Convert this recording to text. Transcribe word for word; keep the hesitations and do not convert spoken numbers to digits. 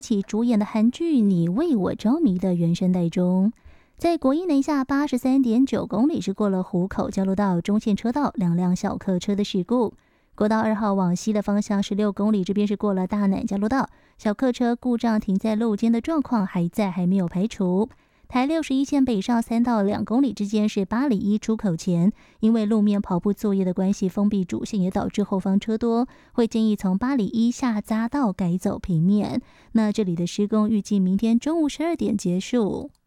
其主演的韩剧《你为我着迷》的原声带中。在国一南下八十三点九公里是过了湖口交流道中线车道两辆小客车的事故。国道二号往西的方向十六公里这边是过了大南交流道，小客车故障停在路肩的状况还在，还没有排除。台六十一线北上三到两公里之间是八里一出口前，因为路面跑步作业的关系封闭主线，也导致后方车多，会建议从八里一下匝道改走平面。那这里的施工预计明天中午十二点结束。